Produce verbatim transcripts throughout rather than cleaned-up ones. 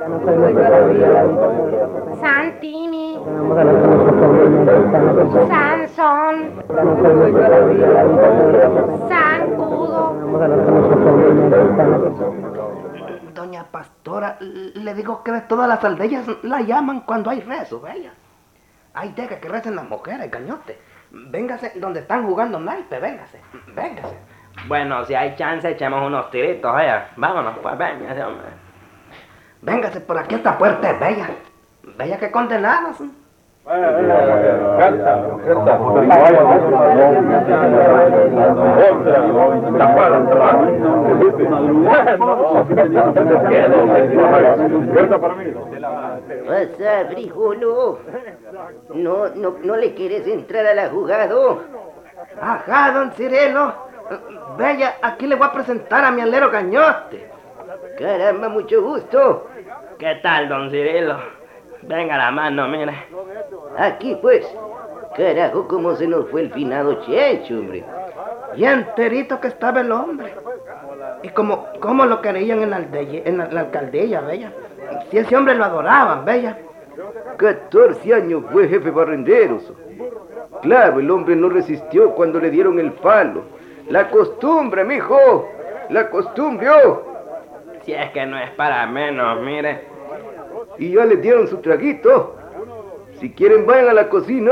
Santini, Sansón, Zancudo. Doña Pastora, le digo que de todas las aldeas la llaman cuando hay rezo, vaya. Ay, deja que recen las mujeres, cañote. Véngase donde están jugando naipe, véngase, véngase. Bueno, si hay chance, echemos unos tiritos, allá. Vámonos, pues, véngase, hombre. Véngase, por aquí esta puerta es bella. Bella que condenadas. Pasa, frijolo. No, no, no le quieres entrar a la jugada. Ajá, don Cirilo. Bella, aquí le voy a presentar a mi alero Cañote. Caramba, mucho gusto. ¿Qué tal, don Cirilo? Venga la mano, mire. Aquí, pues. Carajo, cómo se nos fue el finado Chencho, hombre. Y enterito que estaba el hombre. Y como, como lo querían en la, aldea, en la, la alcaldía, bella. Si ese hombre lo adoraban, bella. catorce años fue jefe barrendero. Claro, el hombre no resistió cuando le dieron el palo. La costumbre, mijo. La costumbre. Oh. Si es que no es para menos, mire. Y ya les dieron su traguito. Si quieren, vayan a la cocina.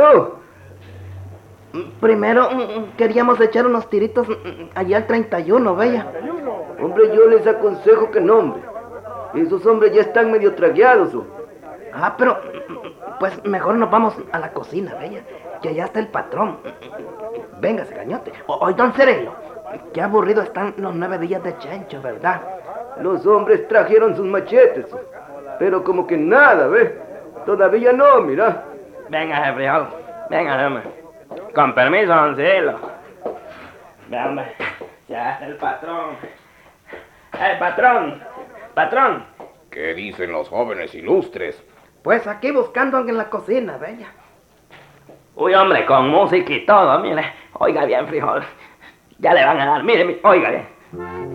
Primero queríamos echar unos tiritos allá al treinta y uno, bella. Hombre, yo les aconsejo que no, hombre. Esos hombres ya están medio tragueados. Oh. Ah, pero pues mejor nos vamos a la cocina, bella. Que allá está el patrón. Véngase, Cañote. Oye, don Cirilo, qué aburrido están los nueve días de Chencho, ¿verdad? Los hombres trajeron sus machetes, pero como que nada, ¿ves? Todavía no, mira. Véngase, frijol. Véngase, hombre. Con permiso, don Cirilo. Ve, hombre. Ya está el patrón. ¡Eh, patrón! ¡Patrón! ¿Qué dicen los jóvenes ilustres? Pues aquí buscando en la cocina, bella. Uy, hombre, con música y todo, mire. Oiga bien, frijol. Ya le van a dar, mire, mire, oiga bien.